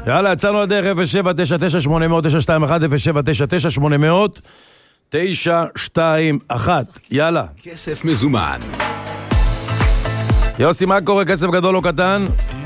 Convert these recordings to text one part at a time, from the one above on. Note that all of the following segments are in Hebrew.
יאללה, יצאנו לדרך 0799-800-921, 0799-800-921. יאללה. כסף מזומן. יוסי, מה קורה? כסף גדול או קטן?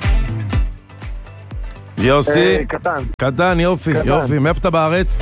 יוסי? קטן. קטן, יופי, קטן. יופי. מאיפה אתה בארץ?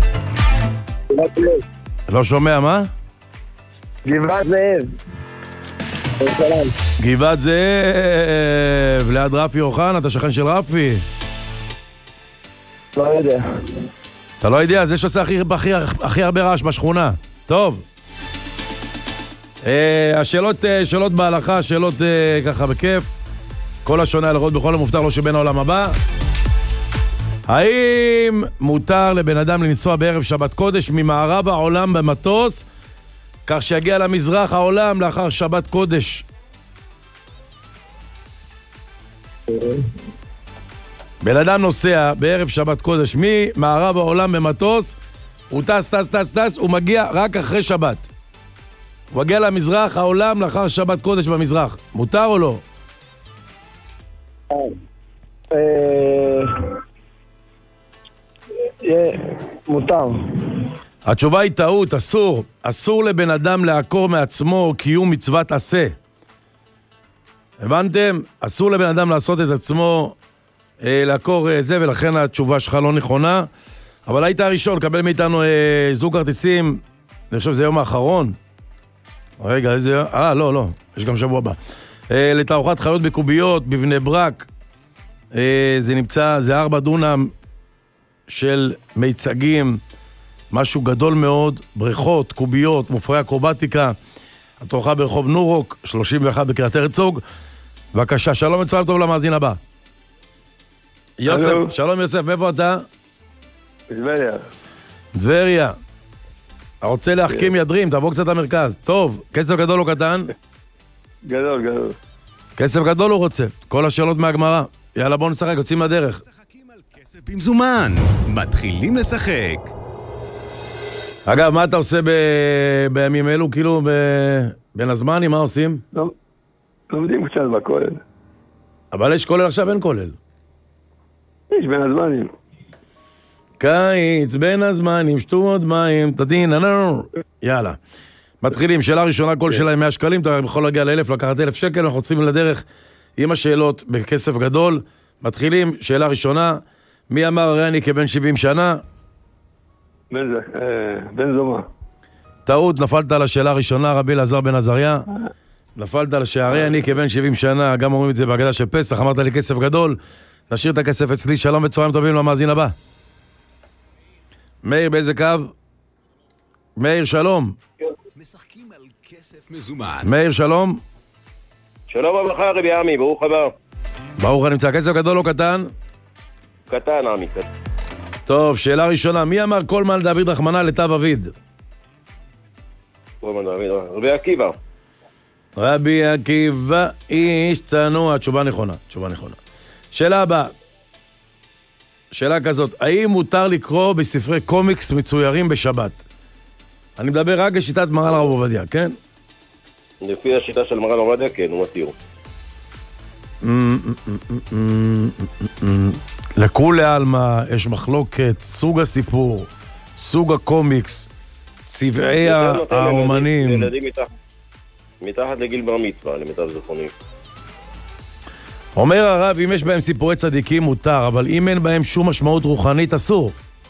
לא שומע, מה? גבעת זאב. גבעת זאב, ליד רפי אוחנה, אתה שכן של רפי? לא יודע. אתה לא יודע, זה שעושה הכי הרבה רעש בשכונה. טוב. השאלות שאלות בהלכה, שאלות ככה בכיף. כל השונה הלכות בכל המובטח לו שבין העולם הבא. האם מותר לבן אדם לנסוע בערב שבת קודש ממערב העולם במטוס, כך שיגיע למזרח העולם לאחר שבת קודש? בן אדם נוסע בערב שבת קודש ממערב העולם במטוס, הוא טס, הוא מגיע רק אחרי שבת. הוא מגיע למזרח העולם לאחר שבת קודש במזרח. מותר או לא? מותר. התשובה היא טעות, אסור. אסור לבן אדם לעקור מעצמו קיום מצוות עשה. הבנתם? אסור לבן אדם לעשות את עצמו לעקור זה, ולכן התשובה שלך לא נכונה. אבל היית הראשון, קבל מאיתנו זוג כרטיסים, אני חושב שזה יום האחרון. רגע, איזה... לא, יש גם שבוע הבא. לתערוכת חיות בקוביות, בבני ברק. זה נמצא, זה 4 דונם של מיצגים, משהו גדול מאוד, בריכות, קוביות, מופעי אקרובטיקה. התערוכה ברחוב נורוק, 31 בקריית הרצוג. בבקשה, שלום וצהריים טוב למאזין הבא. יוסף, שלום יוסף, מאיפה אתה? טבריה. טבריה. רוצה להחכים ידרים, תבוא קצת למרכז. טוב, כסף גדול או קטן? גדול. כסף גדול הוא רוצה. כל השאלות מהגמרא. יאללה, בוא נשחק, יוצאים לדרך. משחקים על כסף במזומן. מתחילים לשחק. אגב, מה אתה עושה בימים אלו? כאילו, בין הזמנים, מה עושים? לומדים קצת בכולל. אבל יש כולל עכשיו, אין כולל. יש בין הזמנים. קיץ, בין הזמנים, שתו עוד מים, תדין, יאללה. מתחילים, שאלה ראשונה, כל שאלה עם 100 שקלים, אתה יכול להגיע ל-1,000, לקחת 1,000 שקל, אנחנו רוצים לדרך עם השאלות בכסף גדול. מתחילים, שאלה ראשונה, מי אמר הרי אני כבן 70 שנה? בן זומה. טעות, נפלת על השאלה הראשונה, רבי אלעזר בן עזריה. נפלת על שהרי אני כבן 70 שנה, גם אומרים את זה בהגדה של פסח, אמרת לי כסף גדול, נשאיר את הכסף אצלי, שלום וצהריים טובים למאזין הבא. מאיר, באיזה קו? מאיר, שלום. משחקים על כסף מזומן. מאיר, שלום. שלום וברכה, רבי עמי, ברוך הבא. ברוך הנמצא, כסף גדול או קטן? קטן, עמי, קטן. טוב, שאלה ראשונה, מי אמר כל מן דוד רחמנא לתו אביד? רבי עקיבא. רבי עקיבא איש צנוע. תשובה נכונה. שאלה הבאה. שאלה כזאת, האם מותר לקרוא בספרי קומיקס מצוירים בשבת? אני מדבר רק לשיטת מרן הרב עובדיה, כן? לפי השיטה של מרן עובדיה, כן, הוא מתיר. לכולי עלמא יש מחלוקת, סוג הסיפור, סוג הקומיקס, צבעי האומנים. ילדים מתחת לגיל בר מצווה, למיטב זכרוני. אומר הרב, אם יש בהם סיפורי צדיקים מותר, אבל אם אין בהם שום משמעות רוחנית אסור.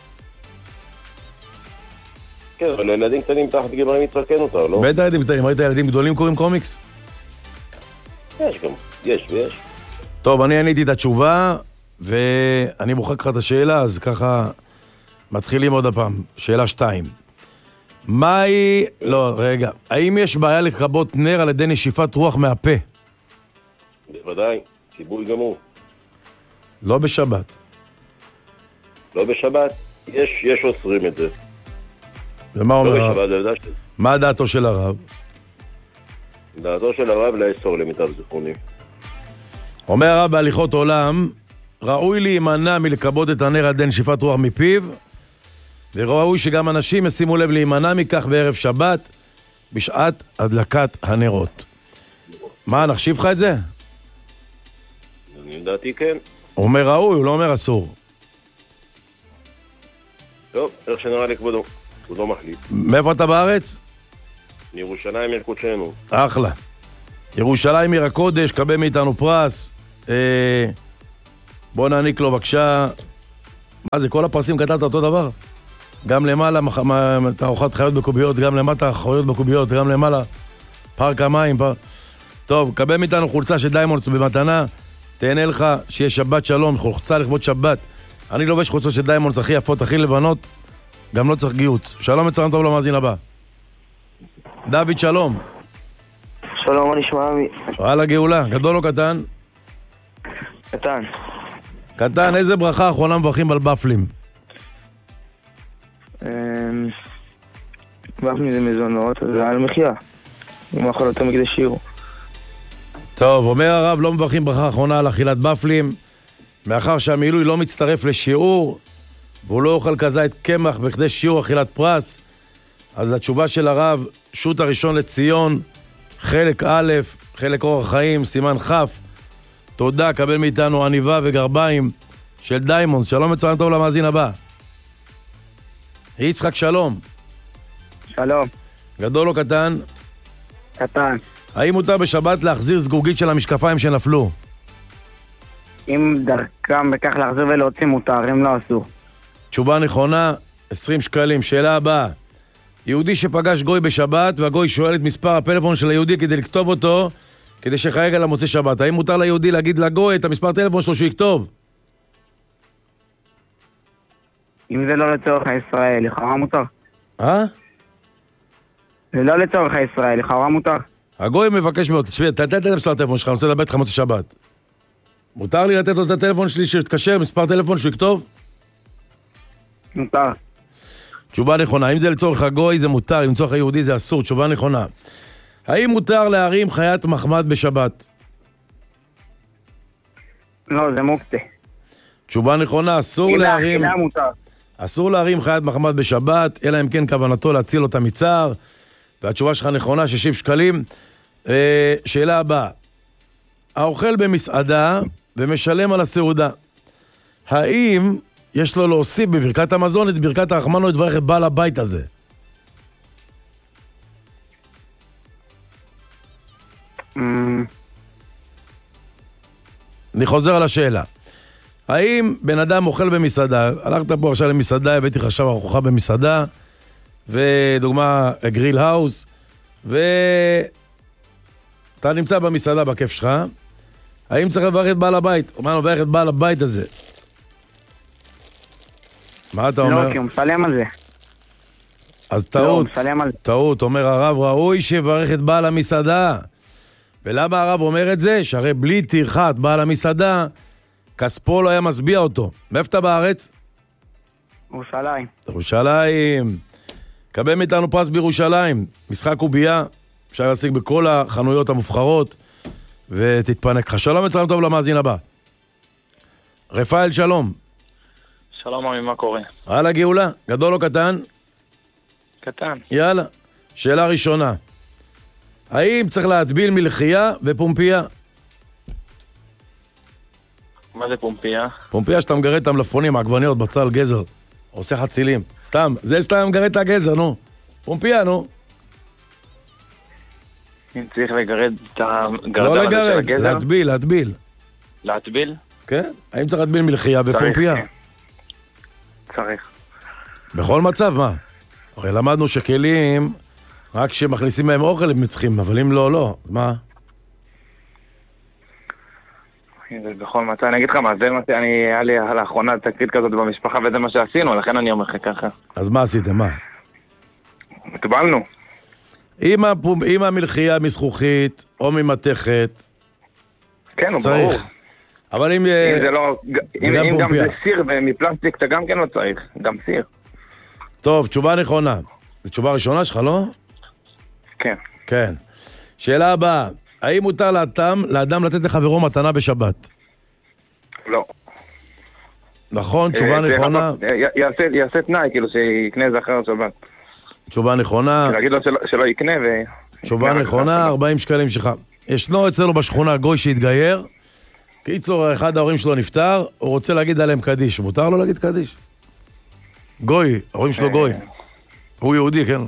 כן, אבל לילדים קטנים מתחת לגיל בר מצווה כן מותר, לא? בטח ילדים קטנים, ראית ילדים גדולים קוראים קומיקס? יש גם, יש. טוב, אני עניתי את התשובה, ואני מוחק לך את השאלה, אז ככה מתחילים עוד הפעם. שאלה 2. האם יש בעיה לכבות נר על ידי נשיפת רוח מהפה? בוודאי, ציבוי גמור. לא בשבת. לא בשבת? יש אוסרים את זה. ומה אומר לא הרב? בשבת, מה דעתו של הרב? דעתו של הרב לאסור למיטב זכרוני. אומר הרב בהליכות עולם, ראוי להימנע מלכבות את הנר על ידי נשיפת רוח מפיו, וראוי שגם אנשים ישימו לב להימנע מכך בערב שבת, בשעת הדלקת הנרות. מה, נחשיב לך את זה? אני לדעתי כן. הוא אומר ראוי, הוא לא אומר אסור. טוב, איך שנראה לי כבודו. כבודו מחליט. מאיפה אתה בארץ? מירושלים עיר קודשנו. אחלה. ירושלים עיר הקודש, קבל מאיתנו פרס. בוא נעניק לו בבקשה. מה זה, כל הפרסים כתבת אותו דבר? גם למעלה תערוכת חיות בקוביות, גם למטה חיות בקוביות, גם למעלה פארק המים. טוב, קבל מאיתנו חולצה של דיימונדס במתנה. תהנה לך, שיהיה שבת שלום, חולצה לכבוד שבת. אני לובש חולצות של דיימונדס הכי יפות, הכי לבנות. גם לא צריך גיוץ. שלום וצהריים טוב למאזין הבא. דוד, שלום. שלום, מה נשמע? וואלה גאולה, גדול או קטן? קטן. קטן, איזה ברכה האחרונה מברכים על בפלים? בפלים זה מזונות, זה על מחיה. אם אוכל אותו מקדי שיעור. טוב, אומר הרב, לא מברכים ברכה האחרונה על אכילת בפלים, מאחר שהמילוי לא מצטרף לשיעור, והוא לא אוכל כזית קמח בכדי שיעור אכילת פרס, אז התשובה של הרב, שו"ת הראשון לציון, חלק א', חלק אורח חיים, סימן כ', תודה, קבל מאיתנו עניבה וגרביים של דיימונד. שלום וצהריים טוב למאזין הבא. יצחק, שלום. שלום. גדול או קטן? קטן. האם מותר בשבת להחזיר זגוגית של המשקפיים שנפלו? אם דרכם בכך להחזיר ולהוציא מותר, אם לא אסור. תשובה נכונה, 20 שקלים. שאלה הבאה. יהודי שפגש גוי בשבת, והגוי שואל את מספר הפלאפון של היהודי כדי לכתוב אותו, כדי שחייג על המוצא שבת. האם מותר ליהודי להגיד לגוי את המספר טלפון שלו שהוא יכתוב? אם זה לא לצורך הישראל, לכאורה מותר. זה לא לצורך הישראל, לכאורה מותר. הגוי מבקש מאוד, תשמע, תתת את המספר הטלפון שלך, אני רוצה לדבר איתך מוצא שבת. מותר לי לתת לו את הטלפון שלי שיתקשר, מספר טלפון שהוא יכתוב? מותר. תשובה נכונה. אם זה לצורך הגוי זה מותר, אם לצורך היהודי זה אסור. תשובה נכונה. האם מותר להרים חיית מחמד בשבת? לא, זה מוקצה. תשובה נכונה, אסור להרים... אם מותר. אסור להרים חיית מחמד בשבת, אלא אם כן כוונתו להציל אותה מצער. והתשובה שלך נכונה, 60 שקלים. שאלה הבאה. האוכל במסעדה ומשלם על הסעודה. האם יש לו להוסיף בברכת המזון את ברכת הרחמן או יתברך את בעל הבית הזה? אני חוזר על השאלה. האם בן אדם אוכל במסעדה, הלכת פה עכשיו למסעדה, הבאתי לך עכשיו ארוחה במסעדה, ודוגמה גריל האוס, ואתה נמצא במסעדה בכיף שלך, האם צריך לברך את בעל הבית? מה לברך את בעל הבית הזה? מה אתה אומר? לא, כי הוא משלם על זה. אז טעות, לא, טעות, אומר הרב, ראוי שיברך את בעל המסעדה. ולמה הרב אומר את זה? שהרי בלי טרחת בעל המסעדה, כספו לא היה משביע אותו. מאיפה אתה בארץ? ירושלים. ירושלים. קבל מאיתנו פרס בירושלים. משחק קובייה, אפשר להשיג בכל החנויות המובחרות, ותתפנק לך. שלום וצהריים טוב למאזין הבא. רפאל, שלום. שלום עמי, מה קורה? הלאה גאולה, גדול או קטן? קטן. יאללה. שאלה ראשונה. האם צריך להטביל מלחייה ופומפייה? מה זה פומפייה? פומפייה שאתה מגרד את המלפונים, העגבניות, בצל, גזר. עושה חצילים. סתם, זה שאתה מגרד את הגזר, נו. פומפייה, נו. אם צריך לגרד את הגרדן לא הזה של לגרד, הגזר? להטביל. להטביל? כן? האם צריך להטביל מלחייה ופומפייה? צריך. בכל מצב, מה? הרי למדנו שכלים, רק כשמכניסים מהם אוכל הם צריכים, אבל אם לא, לא. מה? זה בכל מצב, אני אגיד לך מה, זה מה היה לי לאחרונה תקרית כזאת במשפחה וזה מה שעשינו, לכן אני אומר לך ככה. אז מה עשיתם, מה? הטבלנו. אם המלחייה מזכוכית או ממתכת, כן, הוא צריך. ברור. אבל אם זה לא, אם גם זה סיר ומפלסטיק אתה גם כן לא צריך, גם סיר. טוב, תשובה נכונה. זו תשובה ראשונה שלך, לא? כן. כן. שאלה הבאה. האם מותר לאדם לתת לחברו מתנה בשבת? לא. נכון, תשובה נכונה. יעשה תנאי, כאילו שיקנה זה אחר שבת. תשובה נכונה. להגיד לו שלא יקנה תשובה נכונה, 40 שקלים שלך. ישנו אצלנו בשכונה גוי שהתגייר, קיצור, אחד ההורים שלו נפטר, הוא רוצה להגיד עליהם קדיש. מותר לו להגיד קדיש? גוי, ההורים שלו גוי. הוא יהודי, כן?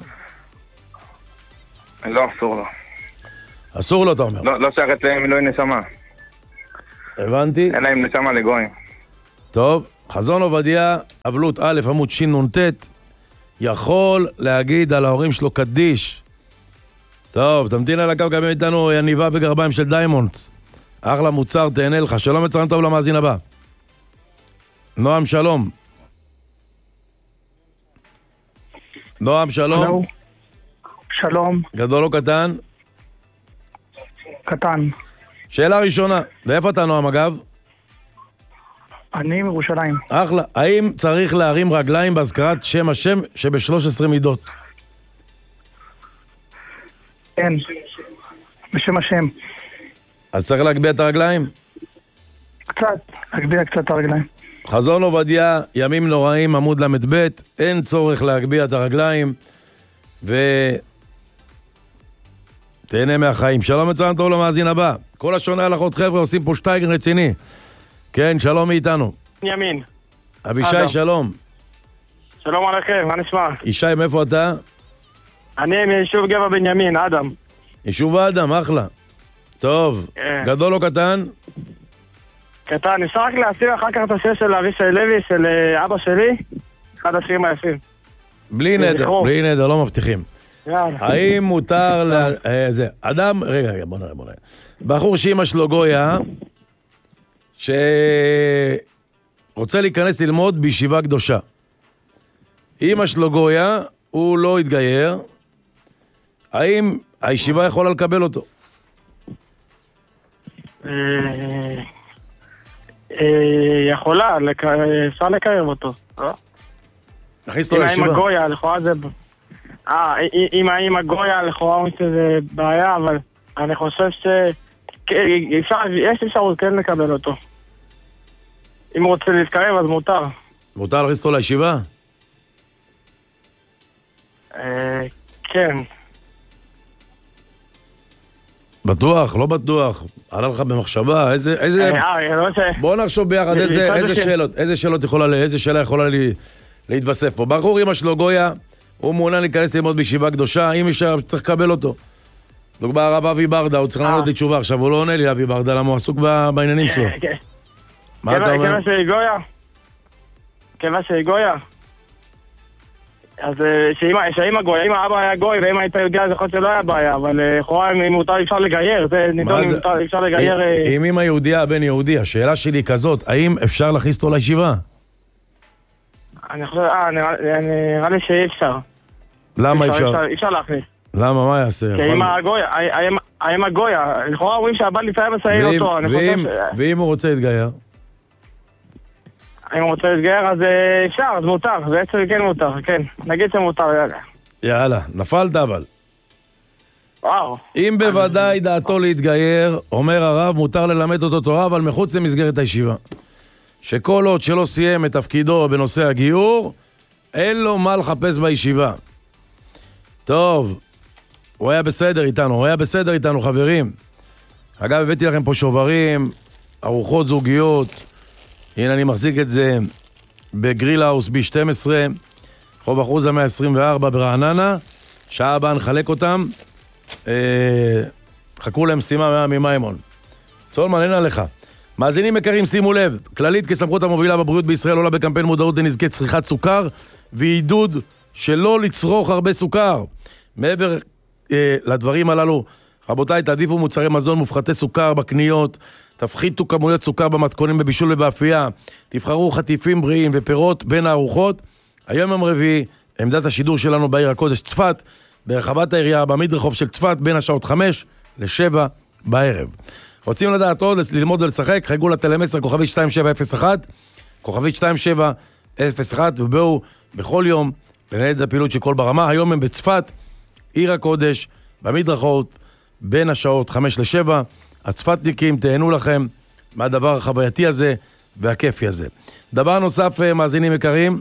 לא, אסור לו. אסור לו, אתה אומר. לא שייך אצלם מילוי נשמה. הבנתי. אין להם נשמה לגויים. טוב, חזון עובדיה, אבלות א', עמוד ש"נ"ט, יכול להגיד על ההורים שלו קדיש. טוב, תמתין על הקו, גם איתנו יניבה בגרביים של דיימונדס. אחלה מוצר, תהנה לך. שלום וצהריים טוב למאזין הבא. נועם, שלום. נועם, שלום. הלו. שלום. גדול או קטן? קטן. שאלה ראשונה, ואיפה אתה נועם אגב? אני מירושלים. אחלה. האם צריך להרים רגליים בהזכרת שם השם שב-13 מידות? כן. בשם השם. אז צריך להגביה את הרגליים? קצת. להגביה קצת את הרגליים. חזון עובדיה, ימים נוראים, עמוד ל"ב, אין צורך להגביה את הרגליים, תהנה מהחיים. שלום וצהריים טוב למאזין הבא. כל השונה הלכות חבר'ה עושים פה שטייגן רציני. כן, שלום מאיתנו. בנימין. אבישי, שלום. שלום עליכם, מה נשמע? ישי, מאיפה אתה? אני מיישוב גבע בנימין, אדם. יישוב אדם, אחלה. טוב, גדול או קטן? קטן, אפשר רק להסיר אחר כך את השיר של אבישי לוי, של אבא שלי, אחד השירים היפים. בלי נדר, לא מבטיחים. האם מותר אדם, רגע, בוא נראה. בחור שאמא שלו גויה, שרוצה להיכנס ללמוד בישיבה קדושה. אמא שלו גויה, הוא לא התגייר, האם הישיבה יכולה לקבל אותו? יכולה, אפשר לקרב אותו. נכניס לו לישיבה. אם הגויה, לכאורה זה... אם האמא גויה, לכאורה זה בעיה, אבל אני חושב יש אפשרות כן לקבל אותו. אם הוא רוצה להתקרב, אז מותר. מותר להכניס אותו לישיבה? כן. בטוח, לא בטוח. עלה לך במחשבה, איזה... בוא נחשוב ביחד איזה שאלה יכולה להתווסף פה. בחור אמא שלו גויה, הוא מעוניין להיכנס ללמוד בישיבה קדושה, אם אפשר צריך לקבל אותו. דוגמה הרב אבי ברדה, הוא צריך לענות לי תשובה, עכשיו הוא לא עונה לי אבי ברדה, למה הוא עסוק בעניינים שלו. מה אתה אומר? כיוון שהיא גויה. אז שאמא גויה, אם האבא היה גוי ואמא הייתה יודעה, זה יכול שלא היה בעיה, אבל לכאורה אם מותר אפשר לגייר, זה ניתון אם אפשר לגייר... אם אמא יהודיה, בן יהודי, השאלה שלי כזאת, האם אפשר להכניס אותו לישיבה? אני חושב, נראה לי שאי אפשר. למה אפשר? אפשר להכניס. למה, מה יעשה? כי האמא גויה, לכאורה אומרים שהבת לפעמים מסייל אותו, ואם הוא רוצה להתגייר? אם הוא רוצה להתגייר, אז אפשר, אז מותר, בעצם כן מותר, כן. נגיד שמותר, יאללה. יאללה, נפלת אבל. וואו. אם בוודאי דעתו להתגייר, אומר הרב, מותר ללמד אותו תורה, אבל מחוץ למסגרת הישיבה. שכל עוד שלא סיים את תפקידו בנושא הגיור, אין לו מה לחפש בישיבה. טוב, הוא היה בסדר איתנו, חברים. אגב, הבאתי לכם פה שוברים, ארוחות זוגיות, הנה אני מחזיק את זה בגרילהאוס B12, חוב אחוזה 124 ברעננה, שעה הבאה נחלק אותם, חכו להם שימה ממימון. צולמן, אין עליך. מאזינים יקרים, שימו לב, כללית כסמכות המובילה בבריאות בישראל עולה בקמפיין מודעות לנזקי צריכת סוכר ועידוד שלא לצרוך הרבה סוכר. מעבר לדברים הללו, רבותיי, תעדיפו מוצרי מזון מופחתי סוכר בקניות, תפחיתו כמויות סוכר במתכונים בבישול ובאפייה, תבחרו חטיפים בריאים ופירות בין הארוחות. היום יום רביעי, עמדת השידור שלנו בעיר הקודש צפת, ברחבת העירייה, במדרחוב של צפת, בין השעות 5 ל-7 בערב. רוצים לדעת עוד, ללמוד ולשחק, חייגו לטלמסר, כוכבית 2701, כוכבית 2701, ובואו בכל יום לנהל את הפעילות של כל ברמה. היום הם בצפת, עיר הקודש, במדרחות, בין השעות 5 ל-7, הצפתניקים, תהנו לכם מהדבר החווייתי הזה והכיפי הזה. דבר נוסף, מאזינים יקרים,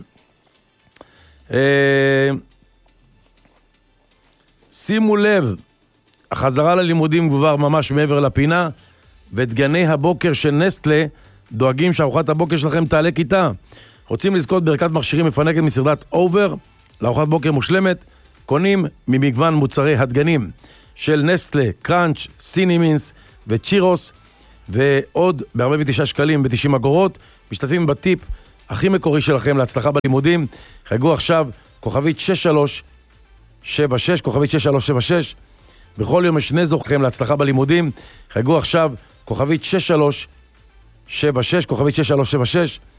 שימו לב, החזרה ללימודים כבר ממש מעבר לפינה, ודגני הבוקר של נסטלה דואגים שארוחת הבוקר שלכם תעלה כיתה. רוצים לזכות בערכת מכשירים מפנקת מסדרת אובר לארוחת בוקר מושלמת? קונים ממגוון מוצרי הדגנים של נסטלה, קראנץ', סינימינס וצ'ירוס, ועוד ב-49 שקלים ב-90 אגורות. משתתפים בטיפ הכי מקורי שלכם להצלחה בלימודים. חייגו עכשיו כוכבית 6376, כוכבית 6376. בכל יום יש שני זוכים להצלחה בלימודים. חייגו עכשיו כוכבית 6376, כוכבית 6376.